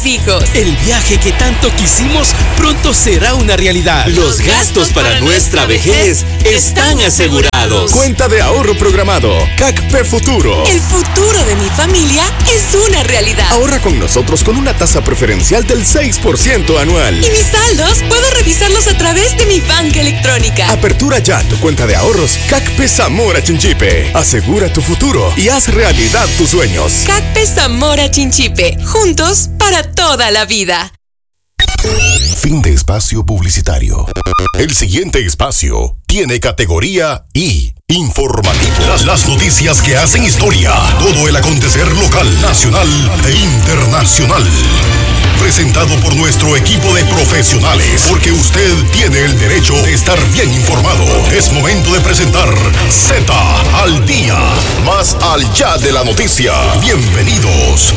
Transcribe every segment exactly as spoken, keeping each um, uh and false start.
hijos. El viaje que tanto quisimos pronto será una realidad. Los gastos para nuestra vejez están asegurados. Cuenta de ahorro programado. C A C P Futuro. El futuro de mi familia es una realidad. Ahorra con nosotros con una tasa preferencial del seis por ciento anual. Y mis saldos puedo revisarlos a través de mi banca electrónica. Apertura ya tu cuenta de ahorros C A C P Zamora Chinchipe. Asegura tu futuro y haz realidad tus sueños. C A C P Zamora Chinchipe. Juntos para toda la vida. Fin de espacio publicitario. El siguiente espacio tiene categoría I, informativo. Las, las noticias que hacen historia. Todo el acontecer local, nacional e internacional. Presentado por nuestro equipo de profesionales. Porque usted tiene el derecho de estar bien informado. Es momento de presentar Z al día. Más al ya de la noticia. Bienvenidos.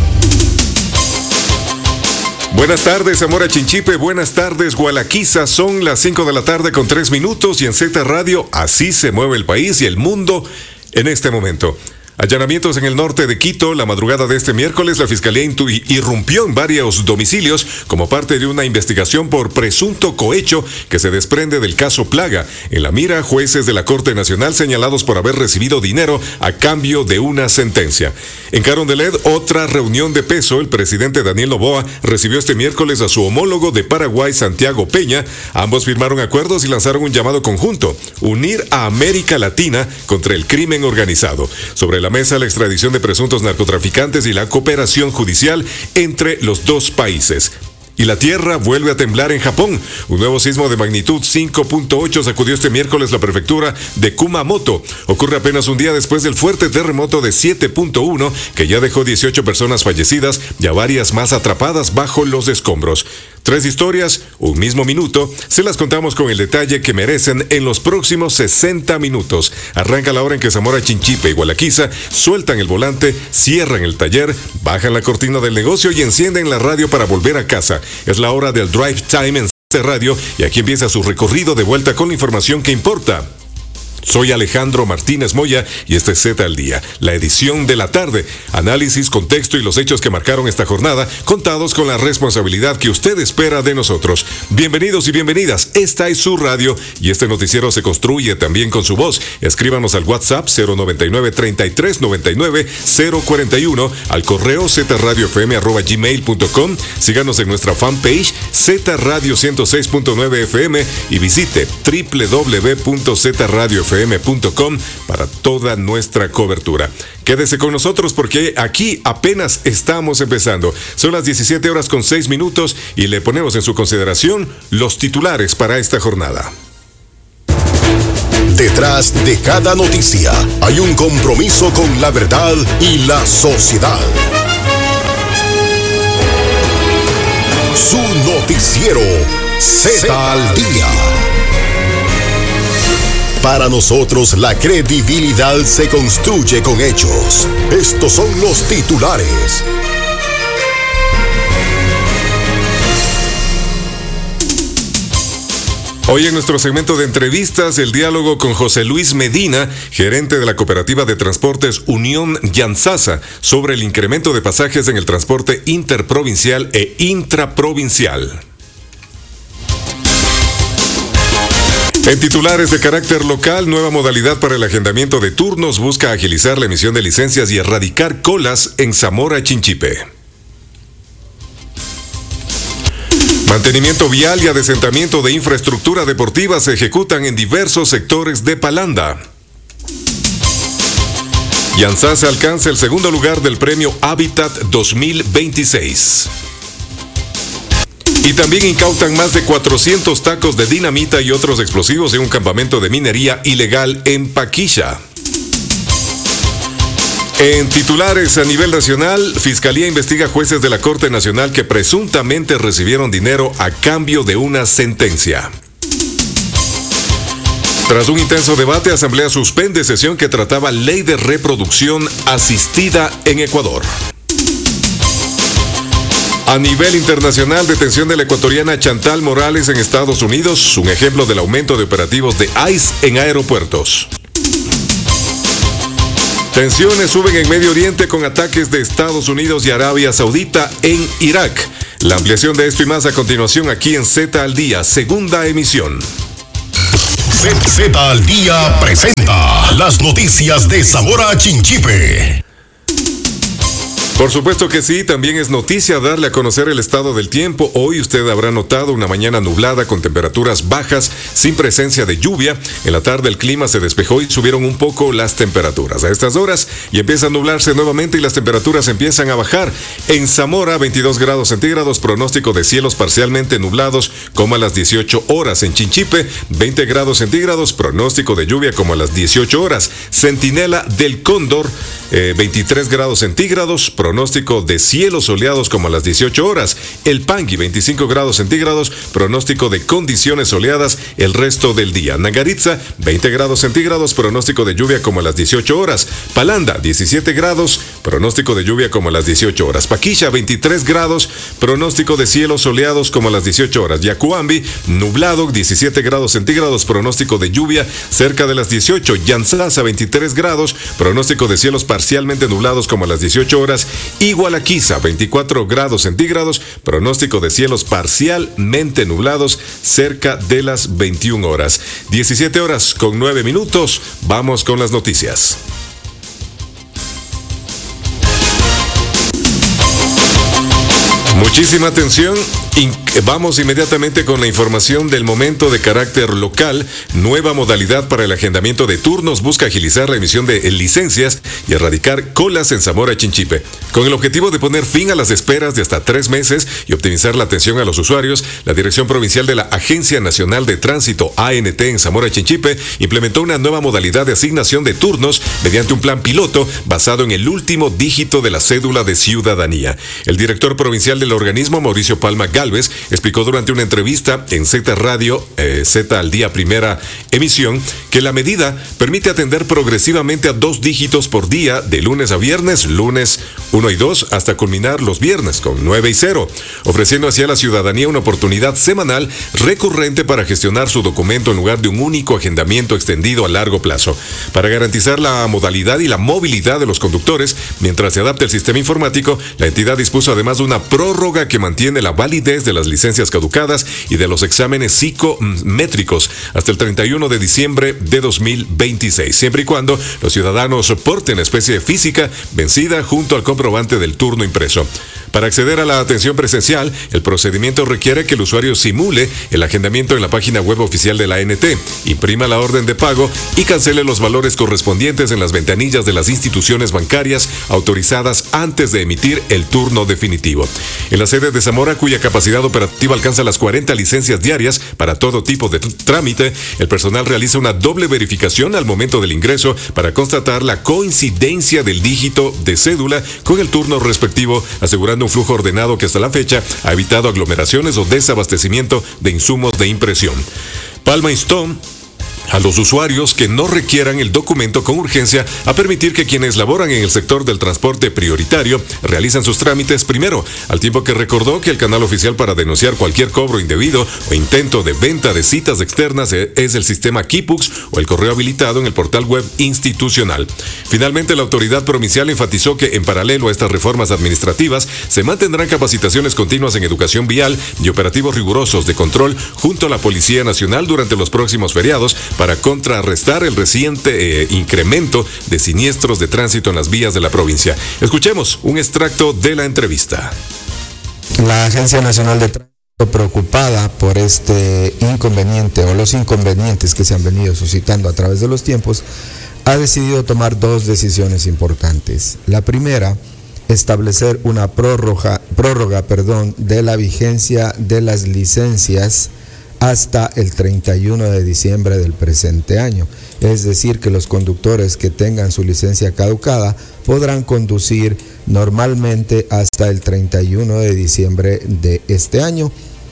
Buenas tardes, Zamora Chinchipe. Buenas tardes, Gualaquiza. Son las cinco de la tarde con tres minutos y en Z Radio así se mueve el país y el mundo en este momento. Allanamientos en el norte de Quito. La madrugada de este miércoles, la Fiscalía irrumpió en varios domicilios como parte de una investigación por presunto cohecho que se desprende del caso Plaga. En la mira, jueces de la Corte Nacional señalados por haber recibido dinero a cambio de una sentencia. En Carondelet, otra reunión de peso. El presidente Daniel Noboa recibió este miércoles a su homólogo de Paraguay, Santiago Peña. Ambos firmaron acuerdos y lanzaron un llamado conjunto: unir a América Latina contra el crimen organizado. Sobre la la mesa la extradición de presuntos narcotraficantes y la cooperación judicial entre los dos países. Y la tierra vuelve a temblar en Japón. Un nuevo sismo de magnitud cinco punto ocho sacudió este miércoles la prefectura de Kumamoto. Ocurre apenas un día después del fuerte terremoto de siete punto uno que ya dejó dieciocho personas fallecidas y a varias más atrapadas bajo los escombros. Tres historias, un mismo minuto, se las contamos con el detalle que merecen en los próximos sesenta minutos. Arranca la hora en que Zamora Chinchipe y Gualaquiza sueltan el volante, cierran el taller, bajan la cortina del negocio y encienden la radio para volver a casa. Es la hora del drive time en Z Radio y aquí empieza su recorrido de vuelta con la información que importa. Soy Alejandro Martínez Moya y este es Z al Día, la edición de la tarde. Análisis, contexto y los hechos que marcaron esta jornada, contados con la responsabilidad que usted espera de nosotros. Bienvenidos y bienvenidas, esta es su radio y este noticiero se construye también con su voz. Escríbanos al WhatsApp cero noventa y nueve, treinta y tres, noventa y nueve, cero cuarenta y uno, al correo zradiofm arroba gmail punto com, síganos en nuestra fanpage Z Radio ciento seis punto nueve F M y visite doble u doble u doble u punto z radio f m punto com para toda nuestra cobertura. Quédese con nosotros porque aquí apenas estamos empezando. Son las diecisiete horas con seis minutos y le ponemos en su consideración los titulares para esta jornada. Detrás de cada noticia hay un compromiso con la verdad y la sociedad. Su noticiero Z al Día. Para nosotros la credibilidad se construye con hechos. Estos son los titulares. Hoy en nuestro segmento de entrevistas, el diálogo con José Luis Medina, gerente de la cooperativa de transportes Unión Yansasa, sobre el incremento de pasajes en el transporte interprovincial e intraprovincial. En titulares de carácter local, nueva modalidad para el agendamiento de turnos busca agilizar la emisión de licencias y erradicar colas en Zamora Chinchipe. Mantenimiento vial y adesentamiento de infraestructura deportiva se ejecutan en diversos sectores de Palanda. Yansasa alcanza el segundo lugar del premio Habitat dos mil veintiséis. Y también incautan más de cuatrocientos tacos de dinamita y otros explosivos en un campamento de minería ilegal en Paquilla. En titulares a nivel nacional, Fiscalía investiga jueces de la Corte Nacional que presuntamente recibieron dinero a cambio de una sentencia. Tras un intenso debate, Asamblea suspende sesión que trataba ley de reproducción asistida en Ecuador. A nivel internacional, detención de la ecuatoriana Chantal Morales en Estados Unidos, un ejemplo del aumento de operativos de ICE en aeropuertos. Tensiones suben en Medio Oriente con ataques de Estados Unidos y Arabia Saudita en Irak. La ampliación de esto y más a continuación aquí en Z al Día, segunda emisión. Z al Día presenta las noticias de Zamora Chinchipe. Por supuesto que sí, también es noticia darle a conocer el estado del tiempo. Hoy usted habrá notado una mañana nublada con temperaturas bajas, sin presencia de lluvia. En la tarde el clima se despejó y subieron un poco las temperaturas a estas horas y empieza a nublarse nuevamente y las temperaturas empiezan a bajar. En Zamora, veintidós grados centígrados, pronóstico de cielos parcialmente nublados como a las dieciocho horas. En Chinchipe, veinte grados centígrados, pronóstico de lluvia como a las dieciocho horas. Centinela del Cóndor, eh, veintitrés grados centígrados, pronóstico de cielos soleados como a las dieciocho horas. El Pangui, veinticinco grados centígrados, pronóstico de condiciones soleadas el resto del día. Nagaritza, veinte grados centígrados, pronóstico de lluvia como a las dieciocho horas. Palanda, diecisiete grados, pronóstico de lluvia como a las dieciocho horas. Paquilla, veintitrés grados, pronóstico de cielos soleados como a las dieciocho horas. Yacuambi, nublado, diecisiete grados centígrados, pronóstico de lluvia cerca de las dieciocho. Yanzasa, veintitrés grados, pronóstico de cielos parcialmente nublados como a las dieciocho horas. Igualaquiza, veinticuatro grados centígrados, pronóstico de cielos parcialmente nublados cerca de las veintiuna horas. diecisiete horas con nueve minutos, vamos con las noticias. Muchísima atención. Vamos inmediatamente con la información del momento de carácter local. Nueva modalidad para el agendamiento de turnos busca agilizar la emisión de licencias y erradicar colas en Zamora Chinchipe. Con el objetivo de poner fin a las esperas de hasta tres meses y optimizar la atención a los usuarios, la Dirección Provincial de la Agencia Nacional de Tránsito, A N T, en Zamora Chinchipe, implementó una nueva modalidad de asignación de turnos mediante un plan piloto basado en el último dígito de la cédula de ciudadanía. El director provincial del organismo, Mauricio Palma Galvez, explicó durante una entrevista en Z Radio, eh, Z al Día Primera Emisión, que la medida permite atender progresivamente a dos dígitos por día de lunes a viernes, lunes uno y dos, hasta culminar los viernes con nueve y cero, ofreciendo así a la ciudadanía una oportunidad semanal recurrente para gestionar su documento en lugar de un único agendamiento extendido a largo plazo. Para garantizar la modalidad y la movilidad de los conductores, mientras se adapta el sistema informático, la entidad dispuso además de una prórroga que mantiene la validez de las licencias caducadas y de los exámenes psicométricos hasta el treinta y uno de diciembre de dos mil veintiséis, siempre y cuando los ciudadanos soporten especie física vencida junto al comprobante del turno impreso. Para acceder a la atención presencial, el procedimiento requiere que el usuario simule el agendamiento en la página web oficial de la A N T, imprima la orden de pago y cancele los valores correspondientes en las ventanillas de las instituciones bancarias autorizadas antes de emitir el turno definitivo. En la sede de Zamora, cuya capacidad operativa alcanza las cuarenta licencias diarias para todo tipo de trámite, el personal realiza una doble verificación al momento del ingreso para constatar la coincidencia del dígito de cédula con el turno respectivo, asegurando un flujo ordenado que hasta la fecha ha evitado aglomeraciones o desabastecimiento de insumos de impresión. Palma instó a los usuarios que no requieran el documento con urgencia a permitir que quienes laboran en el sector del transporte prioritario realicen sus trámites primero, al tiempo que recordó que el canal oficial para denunciar cualquier cobro indebido o intento de venta de citas externas es el sistema Kipux o el correo habilitado en el portal web institucional. Finalmente, la autoridad provincial enfatizó que en paralelo a estas reformas administrativas se mantendrán capacitaciones continuas en educación vial y operativos rigurosos de control junto a la Policía Nacional durante los próximos feriados para contrarrestar el reciente eh, incremento de siniestros de tránsito en las vías de la provincia. Escuchemos un extracto de la entrevista. La Agencia Nacional de Tránsito, preocupada por este inconveniente o los inconvenientes que se han venido suscitando a través de los tiempos, ha decidido tomar dos decisiones importantes. La primera, establecer una prórroga, prórroga, perdón, de la vigencia de las licencias hasta el treinta y uno de diciembre del presente año. Es decir, que los conductores que tengan su licencia caducada podrán conducir normalmente hasta el treinta y uno de diciembre de este año,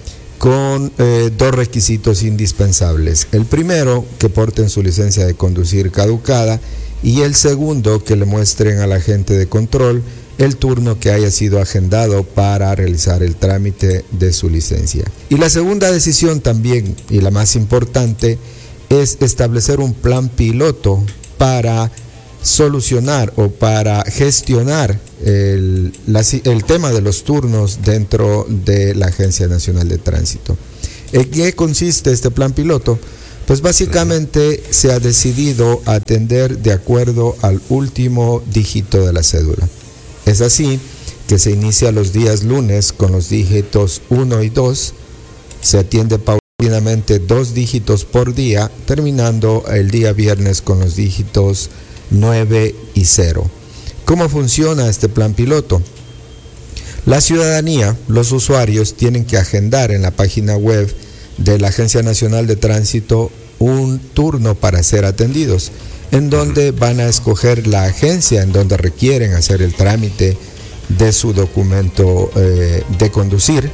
con eh, dos requisitos indispensables. El primero, que porten su licencia de conducir caducada, y el segundo, que le muestren al agente de control el turno que haya sido agendado para realizar el trámite de su licencia. Y la segunda decisión también, y la más importante, es establecer un plan piloto para solucionar o para gestionar el, la, el tema de los turnos dentro de la Agencia Nacional de Tránsito. ¿En qué consiste este plan piloto? Pues básicamente se ha decidido atender de acuerdo al último dígito de la cédula. Es así que se inicia los días lunes con los dígitos uno y dos, se atiende paulatinamente dos dígitos por día, terminando el día viernes con los dígitos nueve y cero. ¿Cómo funciona este plan piloto? La ciudadanía, los usuarios, tienen que agendar en la página web de la Agencia Nacional de Tránsito un turno para ser atendidos, en donde van a escoger la agencia en donde requieren hacer el trámite de su documento eh, de conducir.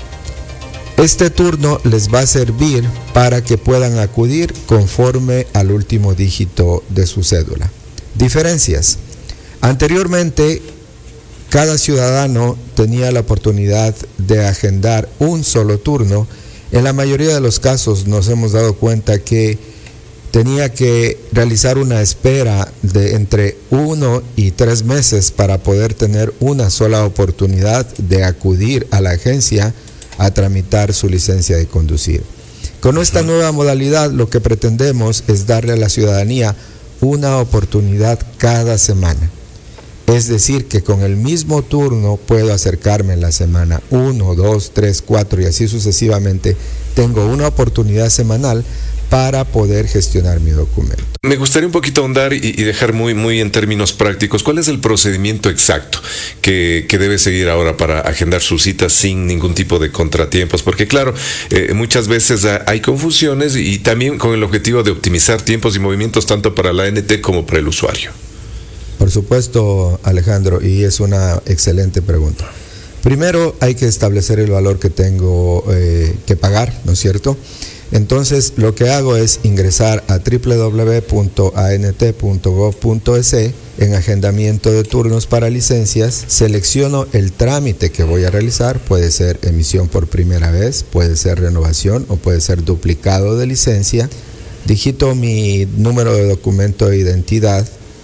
Este turno les va a servir para que puedan acudir conforme al último dígito de su cédula. Diferencias. Anteriormente, cada ciudadano tenía la oportunidad de agendar un solo turno. En la mayoría de los casos nos hemos dado cuenta que tenía que realizar una espera de entre uno y tres meses para poder tener una sola oportunidad de acudir a la agencia a tramitar su licencia de conducir. Con esta nueva modalidad, lo que pretendemos es darle a la ciudadanía una oportunidad cada semana. Es decir, que con el mismo turno puedo acercarme en la semana uno, dos, tres, cuatro y así sucesivamente. Tengo una oportunidad semanal para poder gestionar mi documento. Me gustaría un poquito ahondar y, y dejar muy, muy en términos prácticos, ¿cuál es el procedimiento exacto que, que debe seguir ahora para agendar su cita sin ningún tipo de contratiempos? Porque claro, eh, muchas veces hay confusiones y también con el objetivo de optimizar tiempos y movimientos tanto para la A N T como para el usuario. Por supuesto, Alejandro, y es una excelente pregunta. Primero hay que establecer el valor que tengo eh, que pagar, ¿no es cierto? Entonces, lo que hago es ingresar a doble u doble u doble u punto a n t punto gov punto e s en agendamiento de turnos para licencias, selecciono el trámite que voy a realizar, puede ser emisión por primera vez, puede ser renovación o puede ser duplicado de licencia, digito mi número de documento de identidad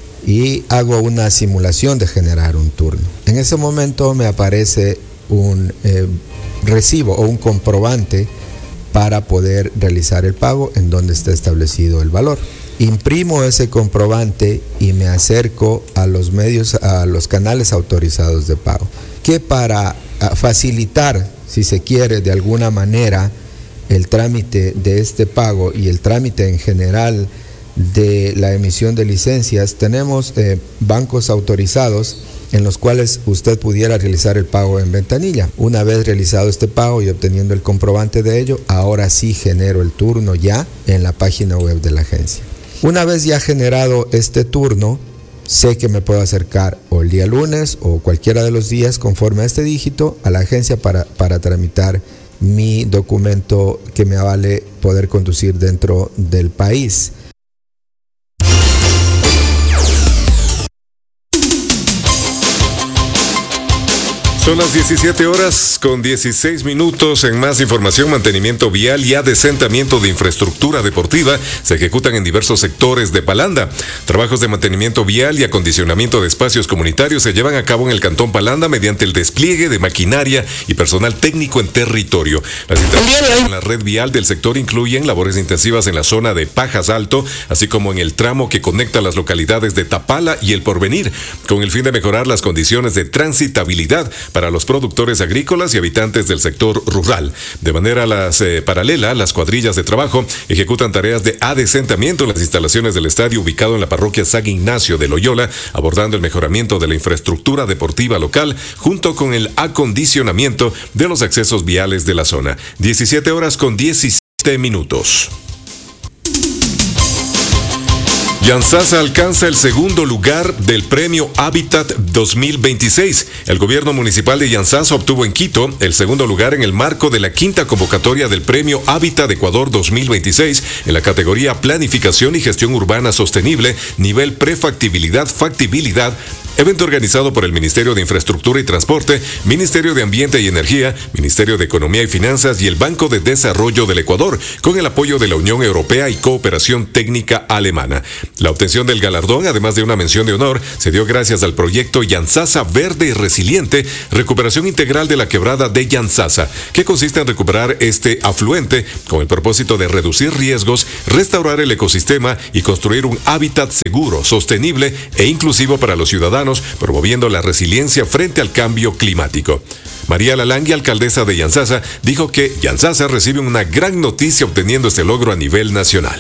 y hago una simulación de generar un turno. En ese momento me aparece un eh, recibo o un comprobante para poder realizar el pago en donde está establecido el valor. Imprimo ese comprobante y me acerco a los medios, a los canales autorizados de pago, que para facilitar, si se quiere, de alguna manera, el trámite de este pago y el trámite en general de la emisión de licencias, tenemos eh, bancos autorizados en los cuales usted pudiera realizar el pago en ventanilla. Una vez realizado este pago y obteniendo el comprobante de ello, ahora sí genero el turno ya en la página web de la agencia. Una vez ya generado este turno, sé que me puedo acercar o el día lunes o cualquiera de los días conforme a este dígito a la agencia para, para tramitar mi documento que me avale poder conducir dentro del país. Son las diecisiete horas con dieciséis minutos. En más información, mantenimiento vial y adesentamiento de infraestructura deportiva se ejecutan en diversos sectores de Palanda. Trabajos de mantenimiento vial y acondicionamiento de espacios comunitarios se llevan a cabo en el Cantón Palanda mediante el despliegue de maquinaria y personal técnico en territorio. Las intervenciones en la red vial del sector incluyen labores intensivas en la zona de Pajas Alto, así como en el tramo que conecta las localidades de Tapala y El Porvenir, con el fin de mejorar las condiciones de transitabilidad para los productores agrícolas y habitantes del sector rural. De manera las, eh, paralela, las cuadrillas de trabajo ejecutan tareas de adesentamiento en las instalaciones del estadio ubicado en la parroquia San Ignacio de Loyola, abordando el mejoramiento de la infraestructura deportiva local junto con el acondicionamiento de los accesos viales de la zona. diecisiete horas con diecisiete minutos. Yansasa alcanza el segundo lugar del Premio Hábitat dos mil veintiséis. El gobierno municipal de Yansasa obtuvo en Quito el segundo lugar en el marco de la quinta convocatoria del Premio Hábitat Ecuador dos mil veintiséis en la categoría Planificación y Gestión Urbana Sostenible, nivel Prefactibilidad, Factibilidad evento organizado por el Ministerio de Infraestructura y Transporte, Ministerio de Ambiente y Energía, Ministerio de Economía y Finanzas y el Banco de Desarrollo del Ecuador, con el apoyo de la Unión Europea y Cooperación Técnica Alemana. La obtención del galardón, además de una mención de honor, se dio gracias al proyecto Yantzaza Verde y Resiliente, recuperación integral de la quebrada de Yantzaza, que consiste en recuperar este afluente con el propósito de reducir riesgos, restaurar el ecosistema y construir un hábitat seguro, sostenible e inclusivo para los ciudadanos, promoviendo la resiliencia frente al cambio climático. María Lalangui, alcaldesa de Yantzaza, dijo que Yantzaza recibe una gran noticia obteniendo este logro a nivel nacional.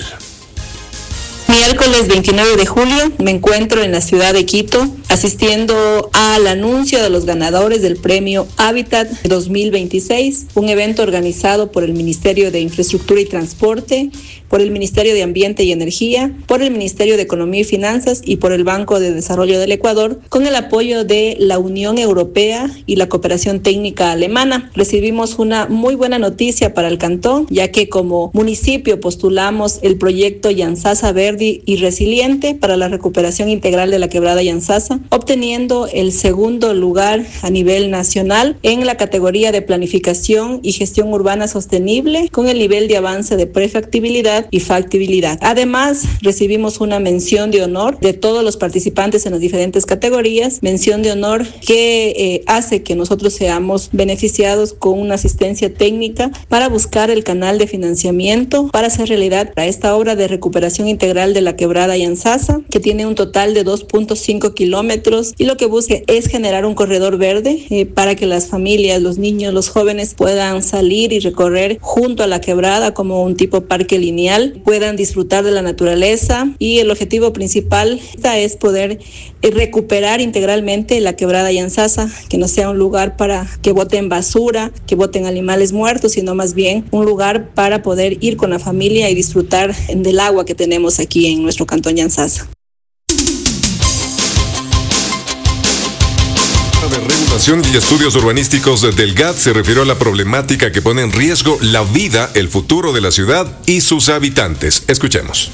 Miércoles veintinueve de julio me encuentro en la ciudad de Quito asistiendo al anuncio de los ganadores del premio Hábitat dos mil veintiséis, un evento organizado por el Ministerio de Infraestructura y Transporte, por el Ministerio de Ambiente y Energía, por el Ministerio de Economía y Finanzas y por el Banco de Desarrollo del Ecuador, con el apoyo de la Unión Europea y la Cooperación Técnica Alemana. Recibimos una muy buena noticia para el cantón, ya que como municipio postulamos el proyecto Yantzaza Verde y Resiliente para la recuperación integral de la quebrada Yantzaza, obteniendo el segundo lugar a nivel nacional en la categoría de planificación y gestión urbana sostenible, con el nivel de avance de prefactibilidad y factibilidad. Además, recibimos una mención de honor de todos los participantes en las diferentes categorías, mención de honor que eh, hace que nosotros seamos beneficiados con una asistencia técnica para buscar el canal de financiamiento para hacer realidad a esta obra de recuperación integral de la quebrada Yantzaza, que tiene un total de dos punto cinco kilómetros y lo que busca es generar un corredor verde eh, para que las familias, los niños, los jóvenes puedan salir y recorrer junto a la quebrada como un tipo parque lineal, puedan disfrutar de la naturaleza, y el objetivo principal es poder eh, recuperar integralmente la quebrada Yantzaza, que no sea un lugar para que boten basura, que boten animales muertos, sino más bien un lugar para poder ir con la familia y disfrutar del agua que tenemos aquí en nuestro cantón Yantzaza. De Regulación y Estudios Urbanísticos del G A T se refirió a la problemática que pone en riesgo la vida, el futuro de la ciudad y sus habitantes. Escuchemos.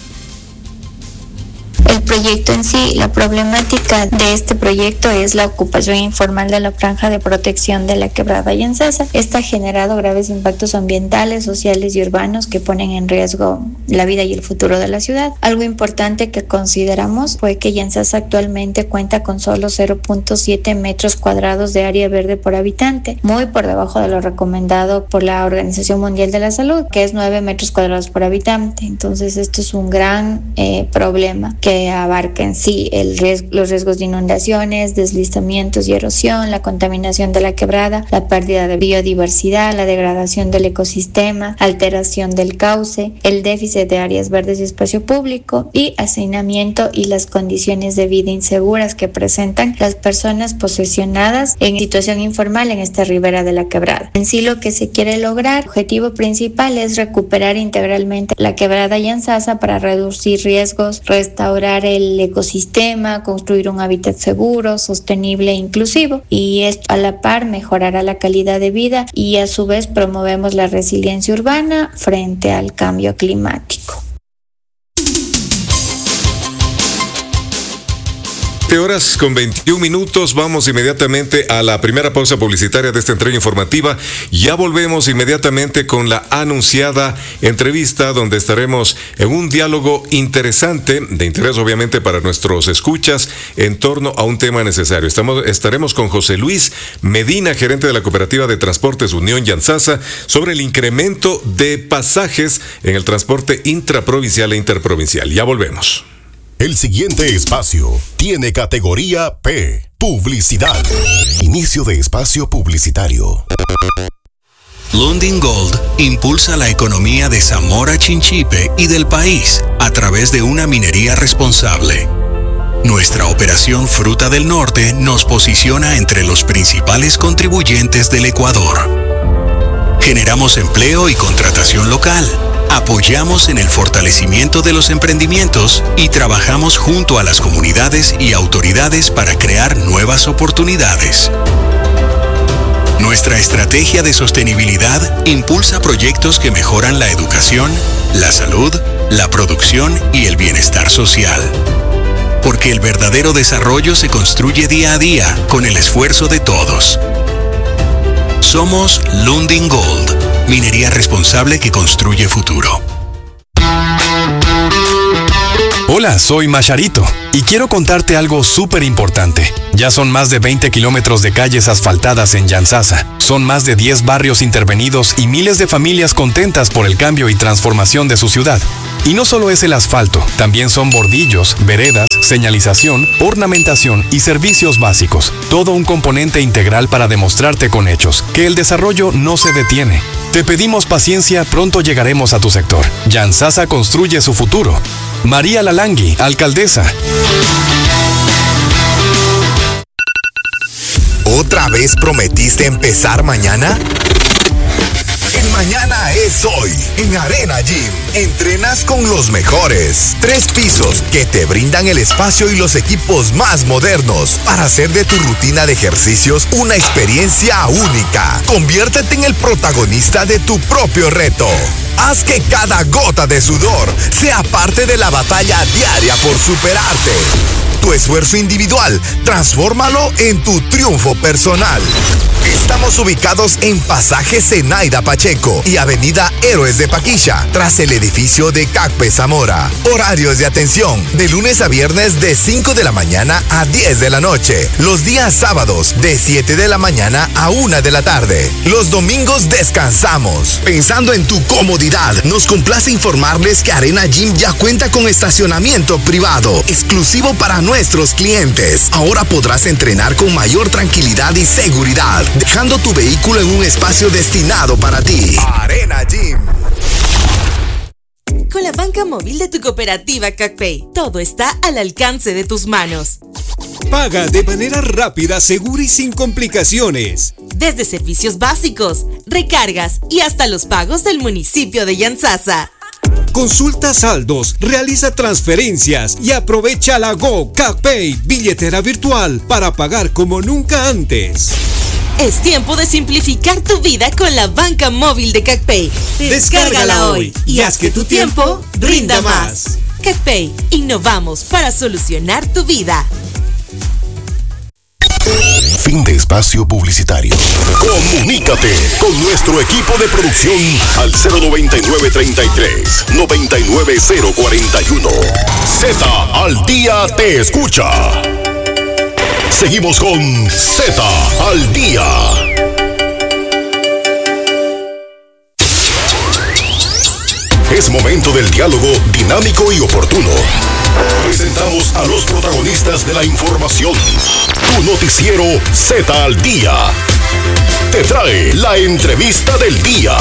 El proyecto en sí, la problemática de este proyecto es la ocupación informal de la franja de protección de la quebrada Yantzaza. Esta ha generado graves impactos ambientales, sociales y urbanos que ponen en riesgo la vida y el futuro de la ciudad. Algo importante que consideramos fue que Yantzaza actualmente cuenta con solo cero punto siete metros cuadrados de área verde por habitante, muy por debajo de lo recomendado por la Organización Mundial de la Salud, que es nueve metros cuadrados por habitante. Entonces esto es un gran eh, problema que abarca en sí el riesgo, los riesgos de inundaciones, deslizamientos y erosión, la contaminación de la quebrada, la pérdida de biodiversidad, la degradación del ecosistema, alteración del cauce, el déficit de áreas verdes y espacio público y hacinamiento y las condiciones de vida inseguras que presentan las personas posesionadas en situación informal en esta ribera de la quebrada. En sí lo que se quiere lograr, el objetivo principal es recuperar integralmente la quebrada Yantzaza para reducir riesgos, restaurar el ecosistema, construir un hábitat seguro, sostenible e inclusivo, y esto a la par mejorará la calidad de vida y a su vez promovemos la resiliencia urbana frente al cambio climático. Horas con veintiún minutos, vamos inmediatamente a la primera pausa publicitaria de esta entrega informativa. Ya volvemos inmediatamente con la anunciada entrevista donde estaremos en un diálogo interesante, de interés obviamente para nuestros escuchas, en torno a un tema necesario. Estamos, estaremos con José Luis Medina, gerente de la Cooperativa de Transportes Unión Yantzaza, sobre el incremento de pasajes en el transporte intraprovincial e interprovincial. Ya volvemos. El siguiente espacio tiene categoría P, publicidad. Inicio de espacio publicitario. Lundin Gold impulsa la economía de Zamora Chinchipe y del país a través de una minería responsable. Nuestra operación Fruta del Norte nos posiciona entre los principales contribuyentes del Ecuador. Generamos empleo y contratación local. Apoyamos en el fortalecimiento de los emprendimientos y trabajamos junto a las comunidades y autoridades para crear nuevas oportunidades. Nuestra estrategia de sostenibilidad impulsa proyectos que mejoran la educación, la salud, la producción y el bienestar social. porque el verdadero desarrollo se construye día a día con el esfuerzo de todos. Somos Lundin Gold, minería responsable que construye futuro. Hola, soy Masharito y quiero contarte algo súper importante. Ya son más de veinte kilómetros de calles asfaltadas en Yantzaza. Son más de diez barrios intervenidos y miles de familias contentas por el cambio y transformación de su ciudad. Y no solo es el asfalto, también son bordillos, veredas, señalización, ornamentación y servicios básicos. Todo un componente integral para demostrarte con hechos que el desarrollo no se detiene. Te pedimos paciencia, pronto llegaremos a tu sector. Yantzaza construye su futuro. María Lalangui, alcaldesa. ¿Otra vez prometiste empezar mañana? El mañana es hoy. En Arena Gym, entrenas con los mejores. Tres pisos que te brindan el espacio y los equipos más modernos para hacer de tu rutina de ejercicios una experiencia única. Conviértete en el protagonista de tu propio reto. Haz que cada gota de sudor sea parte de la batalla diaria por superarte. Tu esfuerzo individual, transfórmalo en tu triunfo personal. Estamos ubicados en Pasaje Zenaida Pacheco y Avenida Héroes de Paquilla, tras el edificio de CACPE Zamora. Horarios de atención, de lunes a viernes de cinco de la mañana a diez de la noche. Los días sábados de siete de la mañana a una de la tarde. Los domingos descansamos. Pensando en tu comodidad, nos complace informarles que Arena Gym ya cuenta con estacionamiento privado, exclusivo para nuestros clientes. Ahora podrás entrenar con mayor tranquilidad y seguridad, dejando tu vehículo en un espacio destinado para ti. Arena Gym. Con la banca móvil de tu cooperativa CACPEI, todo está al alcance de tus manos. Paga de manera rápida, segura y sin complicaciones. Desde servicios básicos, recargas y hasta los pagos del municipio de Yantzaza. Consulta saldos, realiza transferencias y aprovecha la Go CACPEI billetera virtual para pagar como nunca antes. Es tiempo de simplificar tu vida con la banca móvil de CACPEI. Descárgala hoy y haz que tu tiempo rinda más. CACPEI, innovamos para solucionar tu vida. Fin de espacio publicitario. Comunícate con nuestro equipo de producción al cero noventa y nueve treinta y tres noventa y nueve cero cuarenta y uno. Z al día te escucha. Seguimos con Z al día. Es momento del diálogo dinámico y oportuno. Presentamos a los protagonistas de la información. Tu noticiero Z al día te trae la entrevista del día.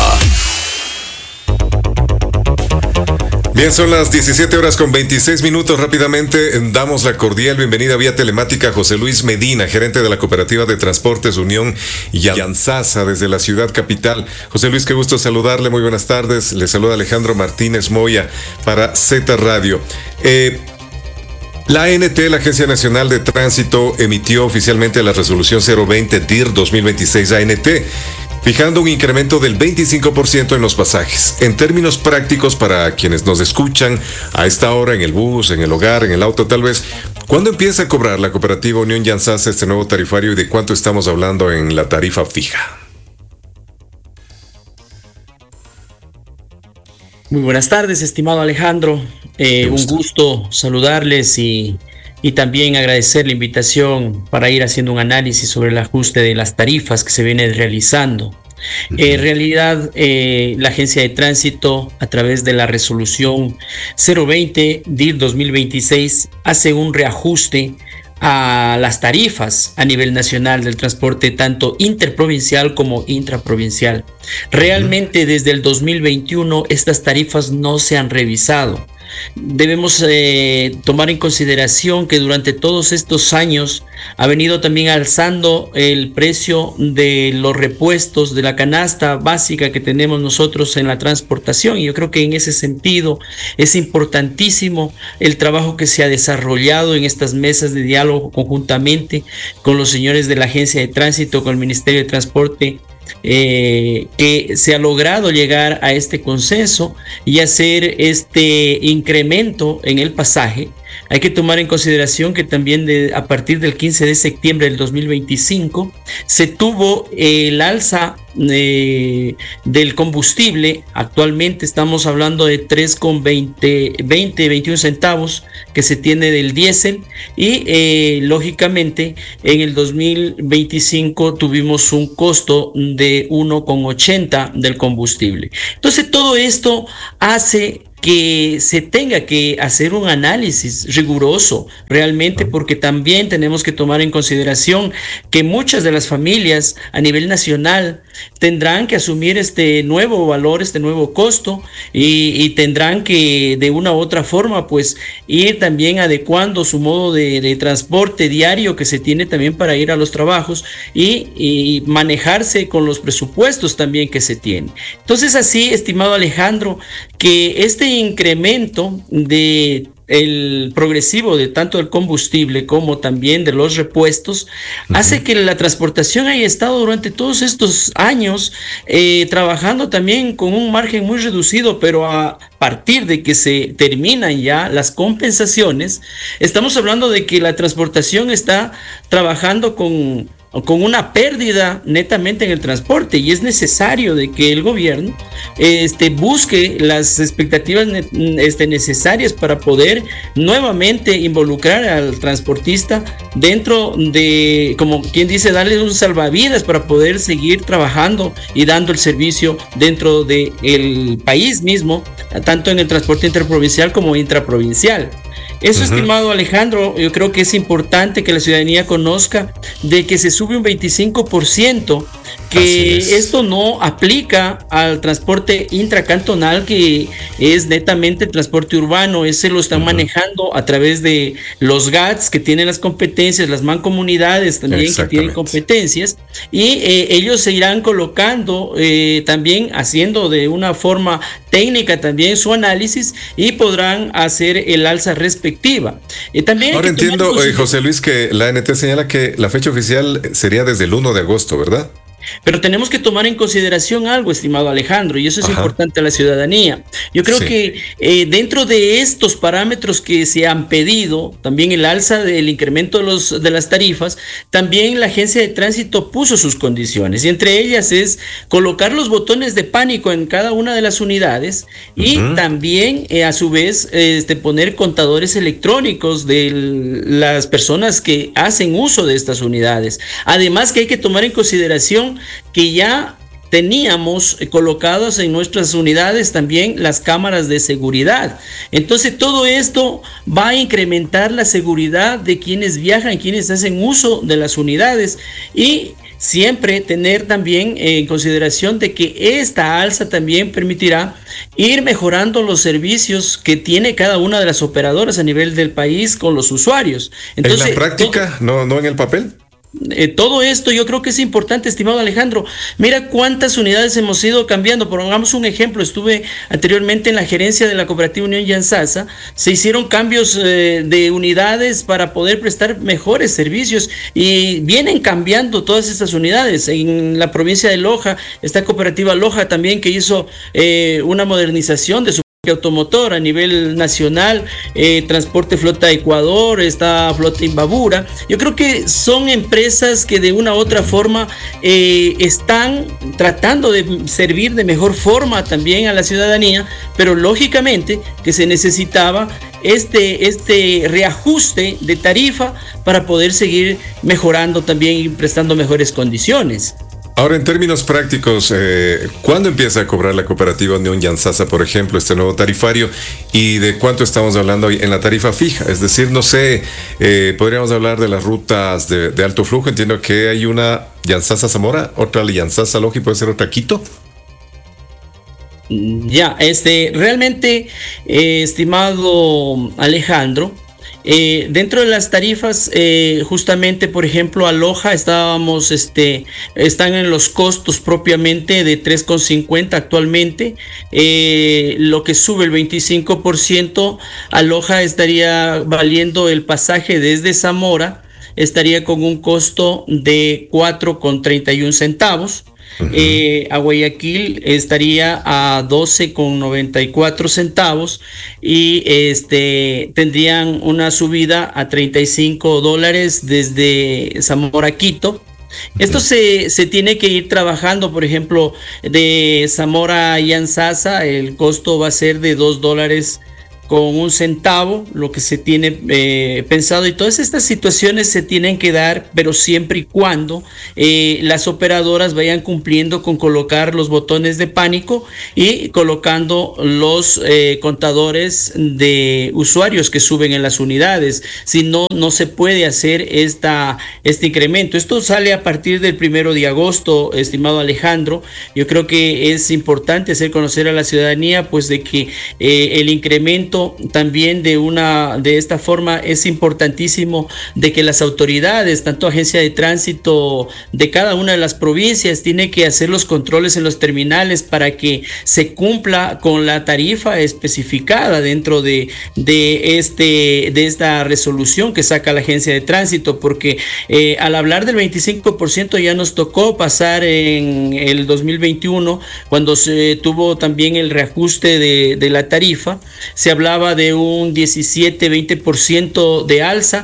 Bien, son las diecisiete horas con veintiséis minutos. Rápidamente damos la cordial bienvenida vía telemática a José Luis Medina, gerente de la Cooperativa de Transportes Unión Yantzaza desde la ciudad capital. José Luis, qué gusto saludarle, muy buenas tardes. Le saluda Alejandro Martínez Moya para Z Radio. Eh, La A N T, la Agencia Nacional de Tránsito, emitió oficialmente la resolución cero veinte D I R dos mil veintiséis A N T, fijando un incremento del veinticinco por ciento en los pasajes. En términos prácticos, para quienes nos escuchan a esta hora en el bus, en el hogar, en el auto tal vez, ¿cuándo empieza a cobrar la Cooperativa Unión Yantzaza este nuevo tarifario y de cuánto estamos hablando en la tarifa fija? Muy buenas tardes, estimado Alejandro. Eh, un gusto saludarles y, y también agradecer la invitación para ir haciendo un análisis sobre el ajuste de las tarifas que se viene realizando. Uh-huh. En realidad, eh, la Agencia de Tránsito, a través de la resolución cero veinte D I R dos mil veintiséis, hace un reajuste a las tarifas a nivel nacional del transporte, tanto interprovincial como intraprovincial. Realmente, desde el dos mil veintiuno estas tarifas no se han revisado. Debemos eh, tomar en consideración que durante todos estos años ha venido también alzando el precio de los repuestos de la canasta básica que tenemos nosotros en la transportación, y yo creo que en ese sentido es importantísimo el trabajo que se ha desarrollado en estas mesas de diálogo conjuntamente con los señores de la Agencia de Tránsito, con el Ministerio de Transporte, Eh, que se ha logrado llegar a este consenso y hacer este incremento en el pasaje Hay que tomar en consideración que también de, a partir del quince de septiembre del dos mil veinticinco se tuvo el alza eh, del combustible. Actualmente estamos hablando de tres con veinte, veintiuno centavos que se tiene del diésel y eh, lógicamente en el dos mil veinticinco tuvimos un costo de uno con ochenta del combustible. Entonces todo esto hace que se tenga que hacer un análisis riguroso realmente, porque también tenemos que tomar en consideración que muchas de las familias a nivel nacional tendrán que asumir este nuevo valor, este nuevo costo y, y tendrán que de una u otra forma pues ir también adecuando su modo de, de transporte diario que se tiene también para ir a los trabajos y, y manejarse con los presupuestos también que se tiene. Entonces así, estimado Alejandro, que este incremento de el progresivo de tanto del combustible como también de los repuestos uh-huh. hace que la transportación haya estado durante todos estos años eh, trabajando también con un margen muy reducido, pero a partir de que se terminan ya las compensaciones, estamos hablando de que la transportación está trabajando con con una pérdida netamente en el transporte, y es necesario de que el gobierno este, busque las expectativas este, necesarias para poder nuevamente involucrar al transportista dentro de, como quien dice, darle un salvavidas para poder seguir trabajando y dando el servicio dentro del país mismo, tanto en el transporte interprovincial como intraprovincial. Eso, uh-huh. estimado Alejandro, yo creo que es importante que la ciudadanía conozca de que se sube un veinticinco por ciento, que es. Esto no aplica al transporte intracantonal, que es netamente el transporte urbano. Ese lo están uh-huh. manejando a través de los G A Ts, que tienen las competencias, las mancomunidades también que tienen competencias, y eh, ellos se irán colocando eh, también haciendo de una forma técnica también su análisis y podrán hacer el alza respectiva. Eh, también Ahora entiendo, eh, José Luis, que la A N T señala que la fecha oficial sería desde el uno de agosto, ¿verdad? Pero tenemos que tomar en consideración algo, estimado Alejandro, y eso es Ajá. importante a la ciudadanía. Yo creo sí. que eh, dentro de estos parámetros que se han pedido, también el alza del incremento de, los, de las tarifas, también la Agencia de Tránsito puso sus condiciones, y entre ellas es colocar los botones de pánico en cada una de las unidades y uh-huh. también eh, a su vez este, poner contadores electrónicos de las personas que hacen uso de estas unidades. Además que hay que tomar en consideración que ya teníamos colocadas en nuestras unidades también las cámaras de seguridad. Entonces todo esto va a incrementar la seguridad de quienes viajan, quienes hacen uso de las unidades, y siempre tener también en consideración de que esta alza también permitirá ir mejorando los servicios que tiene cada una de las operadoras a nivel del país con los usuarios. Entonces, ¿en la práctica, todo, no, no en el papel? Eh, todo esto yo creo que es importante, estimado Alejandro. Mira cuántas unidades hemos ido cambiando. Pongamos un ejemplo, estuve anteriormente en la gerencia de la cooperativa Unión Yanzasa. Se hicieron cambios eh, de unidades para poder prestar mejores servicios, y vienen cambiando todas estas unidades. En la provincia de Loja está cooperativa Loja también, que hizo eh, una modernización de su automotor a nivel nacional, eh, Transporte Flota Ecuador, está Flota Imbabura. Yo creo que son empresas que de una u otra forma eh, están tratando de servir de mejor forma también a la ciudadanía, pero lógicamente que se necesitaba este, este reajuste de tarifa para poder seguir mejorando también y prestando mejores condiciones. Ahora, en términos prácticos, eh, ¿cuándo empieza a cobrar la cooperativa Unión Yanzasa, por ejemplo, este nuevo tarifario? ¿Y de cuánto estamos hablando hoy en la tarifa fija? Es decir, no sé, eh, podríamos hablar de las rutas de, de alto flujo. Entiendo que hay una Yanzasa Zamora, otra Yanzasa Loja y puede ser otra Quito. Ya, este, realmente, eh, estimado Alejandro, Eh, dentro de las tarifas, eh, justamente, por ejemplo, a Loja estábamos, este, están en los costos propiamente de tres con cincuenta actualmente, eh, lo que sube el veinticinco por ciento, a Loja estaría valiendo el pasaje desde Zamora, estaría con un costo de cuatro con treinta y un centavos. uh-huh. eh, a Guayaquil estaría a doce con noventa y cuatro centavos y este tendrían una subida a treinta y cinco dólares desde Zamora a Quito. Esto se, se tiene que ir trabajando, por ejemplo, de Zamora a Yanzasa, el costo va a ser de dos dólares con un centavo, lo que se tiene eh, pensado, y todas estas situaciones se tienen que dar, pero siempre y cuando eh, las operadoras vayan cumpliendo con colocar los botones de pánico y colocando los eh, contadores de usuarios que suben en las unidades. Si no, no se puede hacer esta, este incremento. Esto sale a partir del primero de agosto, estimado Alejandro. Yo creo que es importante hacer conocer a la ciudadanía, pues, de que eh, el incremento también de una de esta forma es importantísimo, de que las autoridades, tanto agencia de tránsito de cada una de las provincias, tiene que hacer los controles en los terminales para que se cumpla con la tarifa especificada dentro de, de este de esta resolución que saca la agencia de tránsito, porque eh, al hablar del veinticinco por ciento ya nos tocó pasar en el dos mil veintiuno, cuando se tuvo también el reajuste de, de la tarifa. Se hablaba de un diecisiete, veinte por ciento de alza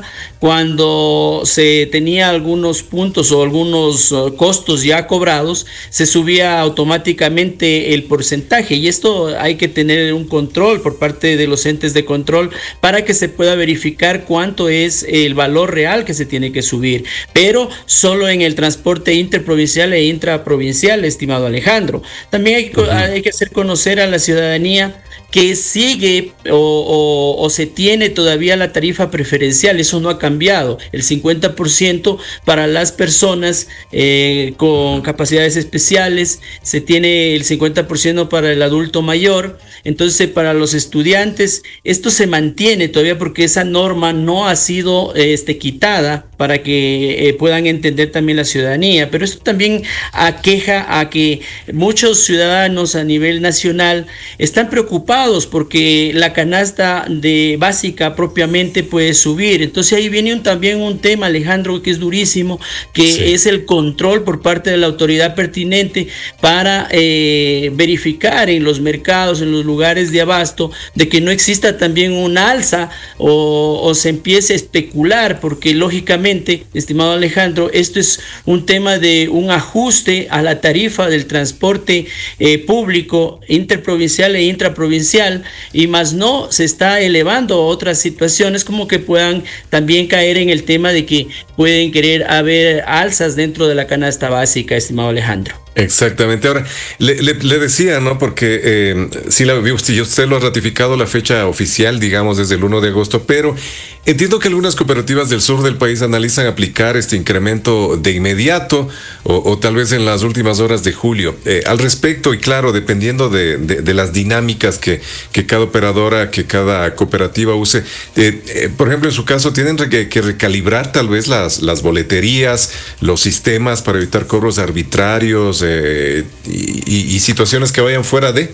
cuando se tenía algunos puntos o algunos costos ya cobrados, se subía automáticamente el porcentaje, y esto hay que tener un control por parte de los entes de control para que se pueda verificar cuánto es el valor real que se tiene que subir, pero solo en el transporte interprovincial e intraprovincial, estimado Alejandro. También hay, uh-huh. hay que hacer conocer a la ciudadanía que sigue o, o, o se tiene todavía la tarifa preferencial. Eso no ha cambiado, el cincuenta por ciento para las personas eh, con capacidades especiales, se tiene el cincuenta por ciento para el adulto mayor. Entonces, para los estudiantes esto se mantiene todavía, porque esa norma no ha sido este, quitada, para que eh, puedan entender también la ciudadanía. Pero esto también aqueja a que muchos ciudadanos a nivel nacional están preocupados porque la canasta de básica propiamente puede subir. Entonces ahí viene un, también un tema, Alejandro, que es durísimo, que sí. es el control por parte de la autoridad pertinente para eh, verificar en los mercados, en los lugares de abasto, de que no exista también un alza o, o se empiece a especular, porque lógicamente, estimado Alejandro, esto es un tema de un ajuste a la tarifa del transporte eh, público interprovincial e intraprovincial, y más no se está elevando a otras situaciones como que puedan también caer en el tema de que pueden querer haber alzas dentro de la canasta básica, estimado Alejandro. Exactamente. Ahora, le, le, le decía, ¿no? Porque eh, sí, la, usted, usted lo ha ratificado la fecha oficial, digamos, desde el primero de agosto, pero entiendo que algunas cooperativas del sur del país analizan aplicar este incremento de inmediato o, o tal vez en las últimas horas de julio. Eh, al respecto, y claro, dependiendo de, de, de las dinámicas que, que cada operadora, que cada cooperativa use, eh, eh, por ejemplo, en su caso, tienen que, que recalibrar tal vez las, las boleterías, los sistemas para evitar cobros arbitrarios, Eh, y, y situaciones que vayan fuera de...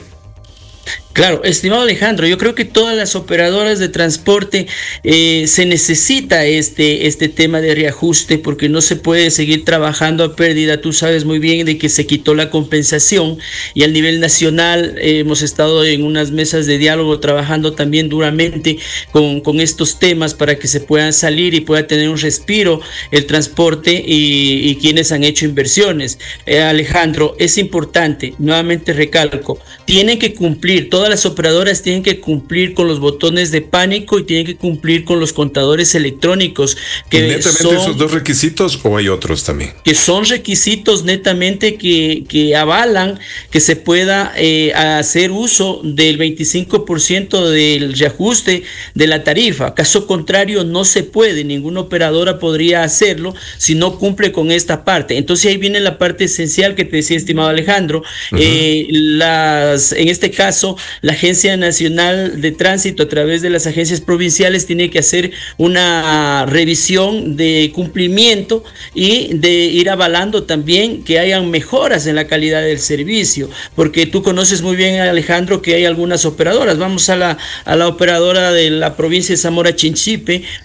Claro, estimado Alejandro, yo creo que todas las operadoras de transporte eh, se necesita este, este tema de reajuste, porque no se puede seguir trabajando a pérdida. Tú sabes muy bien de que se quitó la compensación, y a nivel nacional eh, hemos estado en unas mesas de diálogo trabajando también duramente con, con estos temas para que se puedan salir y pueda tener un respiro el transporte y, y quienes han hecho inversiones. Eh, Alejandro, es importante, nuevamente recalco, tienen que cumplir todo. Todas las operadoras tienen que cumplir con los botones de pánico y tienen que cumplir con los contadores electrónicos. Que ¿Netamente son, esos dos requisitos o hay otros también? Que son requisitos netamente que, que avalan que se pueda eh, hacer uso del veinticinco por ciento del reajuste de la tarifa. Caso contrario, no se puede. Ninguna operadora podría hacerlo si no cumple con esta parte. Entonces ahí viene la parte esencial que te decía, estimado Alejandro. Uh-huh. eh, las, en este caso, la Agencia Nacional de Tránsito, a través de las agencias provinciales, tiene que hacer una revisión de cumplimiento y de ir avalando también que hayan mejoras en la calidad del servicio, porque tú conoces muy bien, Alejandro, que hay algunas operadoras. Vamos a la, a la operadora de la provincia de Zamora Chinchipe,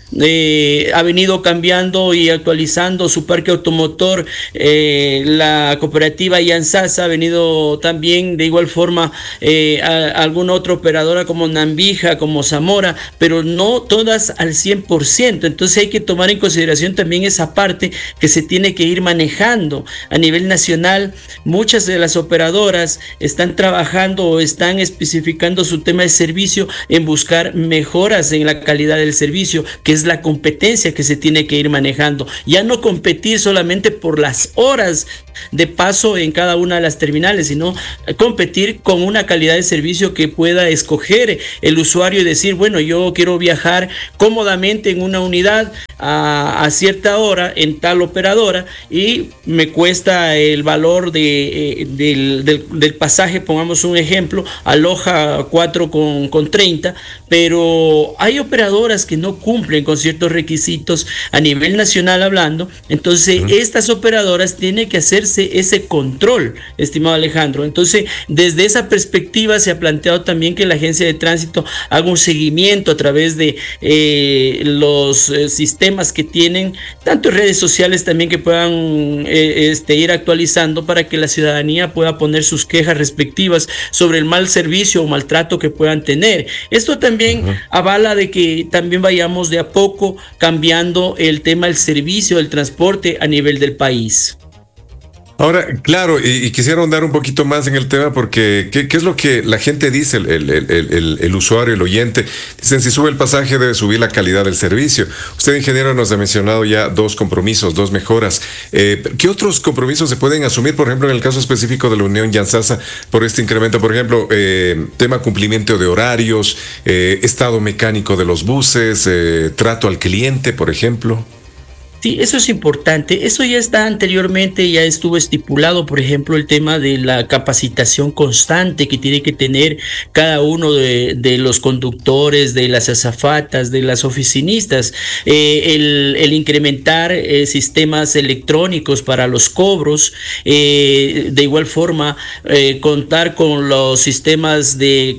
eh, ha venido cambiando y actualizando su parque automotor. Eh, la cooperativa Yanzasa ha venido también de igual forma eh, a, a alguna otra operadora como Nambija, como Zamora, pero no todas al cien por ciento. Entonces hay que tomar en consideración también esa parte que se tiene que ir manejando a nivel nacional. Muchas de las operadoras están trabajando o están especificando su tema de servicio en buscar mejoras en la calidad del servicio, que es la competencia que se tiene que ir manejando. Ya no competir solamente por las horas de paso en cada una de las terminales, sino competir con una calidad de servicio que pueda escoger el usuario y decir, bueno, yo quiero viajar cómodamente en una unidad a, a cierta hora en tal operadora y me cuesta el valor de, eh, del, del, del pasaje, pongamos un ejemplo, a Loja cuatro con treinta, pero hay operadoras que no cumplen con ciertos requisitos a nivel nacional hablando. Entonces uh-huh. estas operadoras tienen que hacerse ese control, estimado Alejandro. Entonces desde esa perspectiva se ha planteado también que la agencia de tránsito haga un seguimiento a través de eh, los eh, sistemas que tienen, tanto en redes sociales también, que puedan eh, este, ir actualizando para que la ciudadanía pueda poner sus quejas respectivas sobre el mal servicio o maltrato que puedan tener. Esto también uh-huh. avala de que también vayamos de a poco cambiando el tema del servicio, del transporte a nivel del país. Ahora, claro, y, y quisiera ahondar un poquito más en el tema porque ¿qué, qué es lo que la gente dice, el, el, el, el, el usuario, el oyente? Dicen, si sube el pasaje debe subir la calidad del servicio. Usted, ingeniero, nos ha mencionado ya dos compromisos, dos mejoras. Eh, ¿Qué otros compromisos se pueden asumir, por ejemplo, en el caso específico de la Unión Yanzasa, por este incremento? Por ejemplo, eh, tema cumplimiento de horarios, eh, estado mecánico de los buses, eh, trato al cliente, por ejemplo. Sí, eso es importante. Eso ya está anteriormente, ya estuvo estipulado, por ejemplo, el tema de la capacitación constante que tiene que tener cada uno de, de los conductores, de las azafatas, de las oficinistas, eh, el, el incrementar eh, sistemas electrónicos para los cobros, eh, de igual forma eh, contar con los sistemas de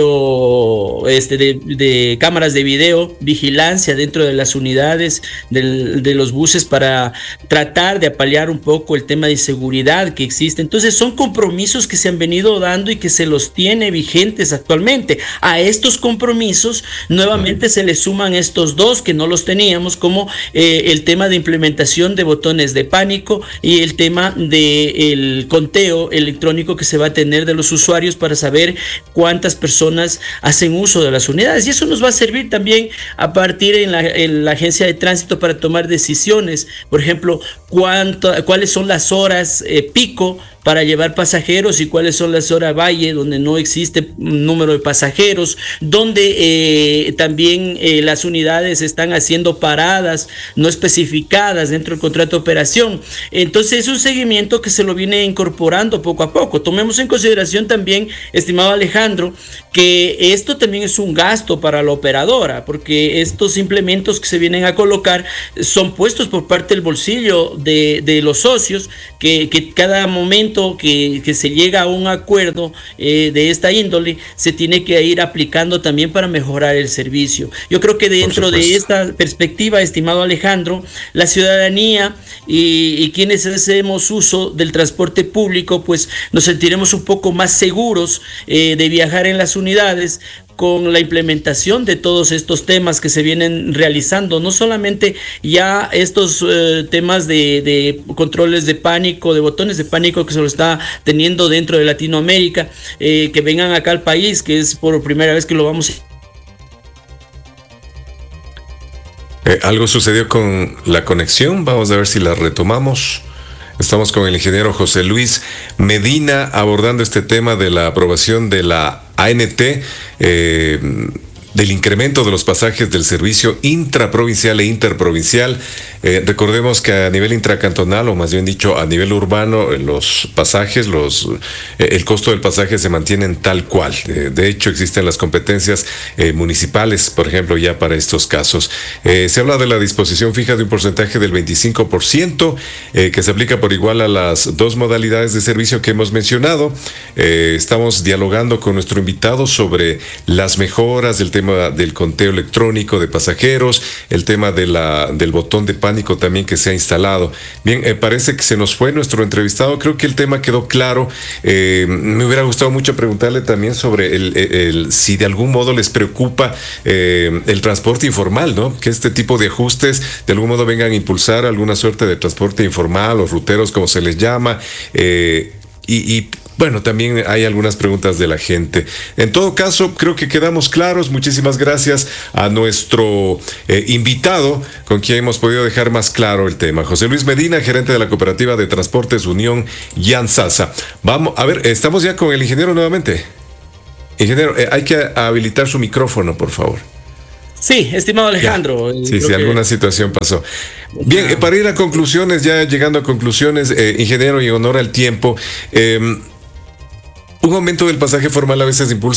video, este, de, de cámaras de video, vigilancia dentro de las unidades del, de los buses para tratar de apalear un poco el tema de seguridad que existe. Entonces son compromisos que se han venido dando y que se los tiene vigentes actualmente. A estos compromisos nuevamente se le suman estos dos que no los teníamos, como eh, el tema de implementación de botones de pánico y el tema del conteo electrónico que se va a tener de los usuarios para saber cuántas personas hacen uso de las unidades, y eso nos va a servir también a partir en la, en la agencia de tránsito para tomar decisiones. Por ejemplo, cuánto, cuáles son las horas eh, pico para llevar pasajeros y cuáles son las horas valle donde no existe número de pasajeros, donde eh, también eh, las unidades están haciendo paradas no especificadas dentro del contrato de operación. Entonces es un seguimiento que se lo viene incorporando poco a poco. Tomemos en consideración también, estimado Alejandro, que esto también es un gasto para la operadora, porque estos implementos que se vienen a colocar son puestos por parte del bolsillo de, de los socios, que, que cada momento Que, que se llega a un acuerdo eh, de esta índole se tiene que ir aplicando también para mejorar el servicio. Yo creo que dentro de esta perspectiva, estimado Alejandro, la ciudadanía y, y quienes hacemos uso del transporte público, pues nos sentiremos un poco más seguros eh, de viajar en las unidades, con la implementación de todos estos temas que se vienen realizando, no solamente ya estos eh, temas de, de controles de pánico, de botones de pánico que se lo está teniendo dentro de Latinoamérica, eh, que vengan acá al país, que es por primera vez que lo vamos a... Eh, algo sucedió con la conexión, vamos a ver si la retomamos. Estamos con el ingeniero José Luis Medina abordando este tema de la aprobación de la A N T, eh, del incremento de los pasajes del servicio intraprovincial e interprovincial. Eh, recordemos que a nivel intracantonal, o más bien dicho, a nivel urbano, los pasajes, los eh, el costo del pasaje se mantienen tal cual. Eh, de hecho, existen las competencias eh, municipales, por ejemplo, ya para estos casos. Eh, se habla de la disposición fija de un porcentaje del veinticinco por ciento eh, que se aplica por igual a las dos modalidades de servicio que hemos mencionado. Eh, estamos dialogando con nuestro invitado sobre las mejoras, el tema del conteo electrónico de pasajeros, el tema de la, del botón de pánico también que se ha instalado. Bien, eh, parece que se nos fue nuestro entrevistado. Creo que el tema quedó claro. Eh, me hubiera gustado mucho preguntarle también sobre el, el, el si de algún modo les preocupa eh, el transporte informal, ¿no? Que este tipo de ajustes de algún modo vengan a impulsar alguna suerte de transporte informal, los ruteros como se les llama, eh, y, y bueno, también hay algunas preguntas de la gente. En todo caso, creo que quedamos claros. Muchísimas gracias a nuestro eh, invitado, con quien hemos podido dejar más claro el tema. José Luis Medina, gerente de la Cooperativa de Transportes Unión Yansasa. Vamos, a ver, estamos ya con el ingeniero nuevamente. Ingeniero, eh, hay que habilitar su micrófono, por favor. Sí, estimado Alejandro. Ya. Sí, sí, que... alguna situación pasó. Bien, eh, para ir a conclusiones, ya llegando a conclusiones, eh, ingeniero, y en honor al tiempo, eh, un aumento del pasaje formal a veces impulsa